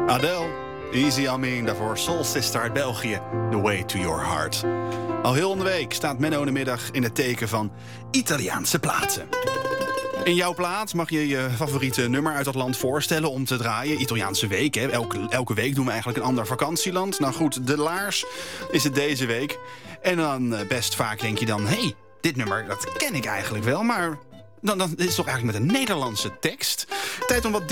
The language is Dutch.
Adele, Easy on Me, daarvoor Soul Sister uit België, The Way to Your Heart. Al heel de week staat Menno in de middag in het teken van Italiaanse platen. In jouw plaat mag je je favoriete nummer uit dat land voorstellen om te draaien. Italiaanse week, hè? Elke week doen we eigenlijk een ander vakantieland. Nou goed, de laars is het deze week. En dan best vaak denk je dan, hey, dit nummer, dat ken ik eigenlijk wel, maar dan is het toch eigenlijk met een Nederlandse tekst. Tijd om wat